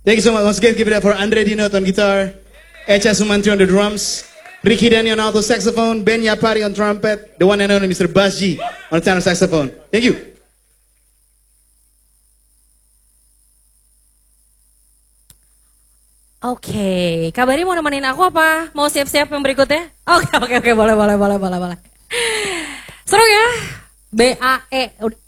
Thank you so much. Once again, give it up for Andre Dino on guitar, Echa Sumantri on the drums, Ricky Denny on alto saxophone, Ben Yapari on trumpet, the one and only Mr. Buzz G on tenor saxophone. Thank you. Oke, Kabari mau nemenin aku apa? Mau siap-siap yang berikutnya? Oke, boleh. Seru ya? BAE.